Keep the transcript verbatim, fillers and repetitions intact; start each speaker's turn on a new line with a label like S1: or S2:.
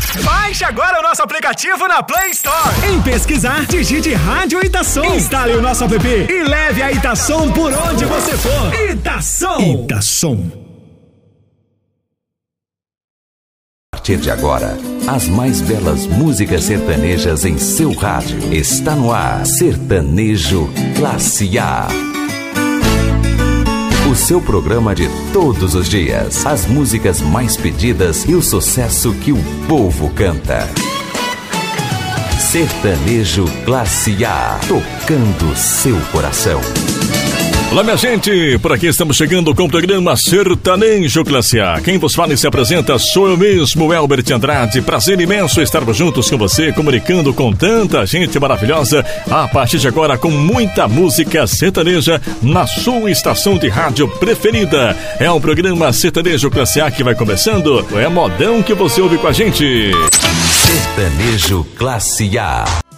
S1: Baixe agora o nosso aplicativo na Play Store.
S2: Em pesquisar, digite Rádio Itação. Instale o nosso app e leve a Itação por onde você for. Itação. Itação.
S3: A partir de agora, as mais belas músicas sertanejas em seu rádio. Está no ar, Sertanejo Classe A. O seu programa de todos os dias. As músicas mais pedidas e o sucesso que o povo canta. Sertanejo Classe A, tocando seu coração.
S4: Olá, minha gente, por aqui estamos chegando com o programa Sertanejo Classe A. Quem vos fala e se apresenta sou eu mesmo, Elbert Andrade. Prazer imenso estarmos juntos com você, comunicando com tanta gente maravilhosa. A partir de agora, com muita música sertaneja na sua estação de rádio preferida. É o programa Sertanejo Classe A que vai começando. É modão que você ouve com a gente.
S3: Sertanejo Classe A.